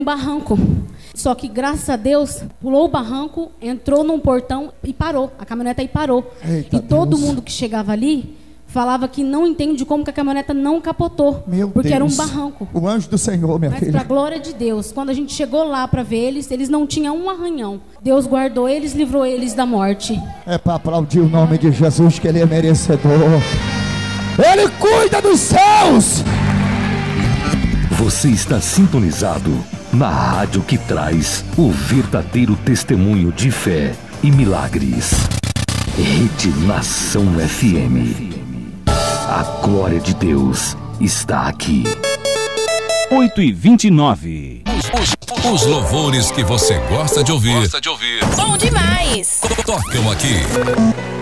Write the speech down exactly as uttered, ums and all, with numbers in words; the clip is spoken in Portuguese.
um barranco. Só que, graças a Deus, pulou o barranco, entrou num portão e parou. A caminhonete aí parou. Eita, e todo Deus. mundo que chegava ali falava que não entende como que a caminhoneta não capotou. Meu porque Deus. era um barranco. O anjo do Senhor, minha Mas, filha. pra glória de Deus, quando a gente chegou lá pra ver eles, eles não tinham um arranhão. Deus guardou eles, livrou eles da morte. É para aplaudir o nome de Jesus, que Ele é merecedor. Ele cuida dos céus. Você está sintonizado na rádio que traz o verdadeiro testemunho de fé e milagres. Rede Nação F M. A glória de Deus está aqui. oito e vinte e nove. Os, os louvores que você gosta de ouvir. Gosta de ouvir. Bom demais! Tocam aqui.